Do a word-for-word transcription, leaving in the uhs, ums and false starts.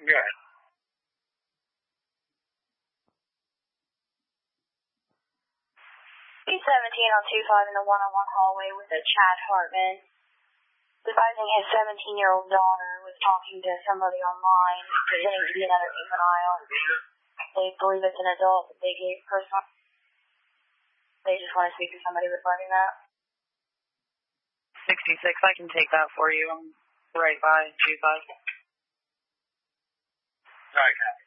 Good. B seventeen on two five in the one-on-one hallway with a Chad Hartman, advising his seventeen-year-old daughter was talking to somebody online, presenting to be another juvenile. They believe it's an adult, but they gave personal... They just want to speak to somebody regarding that. sixty-six, I can take that for you. I'm right by two five. Sorry, Captain.